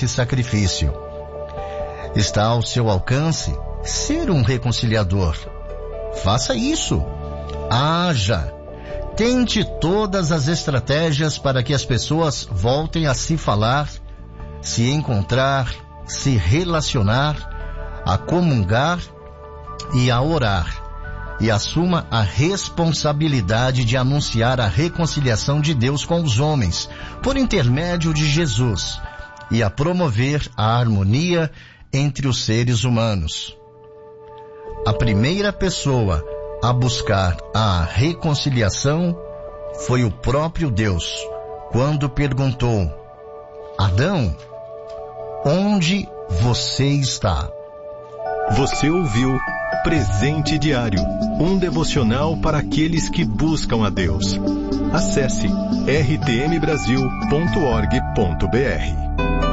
esse sacrifício. Está ao seu alcance ser um reconciliador. Faça isso. Haja. Tente todas as estratégias para que as pessoas voltem a se falar, se encontrar, se relacionar, a comungar e a orar. E assuma a responsabilidade de anunciar a reconciliação de Deus com os homens, por intermédio de Jesus, e a promover a harmonia entre os seres humanos. A primeira pessoa a buscar a reconciliação foi o próprio Deus, quando perguntou: Adão, onde você está? Você ouviu Presente Diário, um devocional para aqueles que buscam a Deus. Acesse rtmbrasil.org.br.